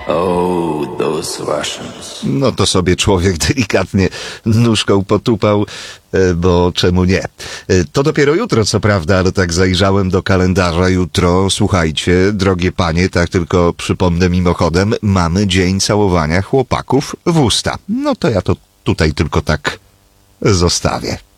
Oh, those Russians. No to sobie człowiek delikatnie nóżką potupał, bo czemu nie? To dopiero jutro, co prawda, ale tak zajrzałem do kalendarza. Jutro, słuchajcie, drogie panie, tak tylko przypomnę mimochodem, mamy dzień całowania chłopaków w usta. No to ja to tutaj tylko tak zostawię.